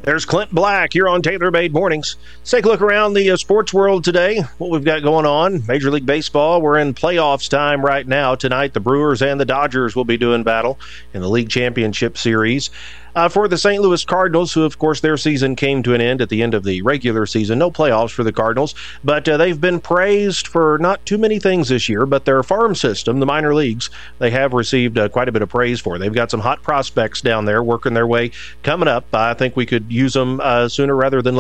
There's Clint Black here on Taylor-Made Mornings. Let's take a look around the sports world today, what we've got going on. Major League Baseball, we're in playoffs time right now. Tonight, the Brewers and the Dodgers will be doing battle in the League Championship Series. For the St. Louis Cardinals, who, of course, their season came to an end at the end of the regular season. No playoffs for the Cardinals, but they've been praised for not too many things this year, but their farm system, the minor leagues, they have received quite a bit of praise for. They've got some hot prospects down there working their way coming up. I think we could use them sooner rather than later.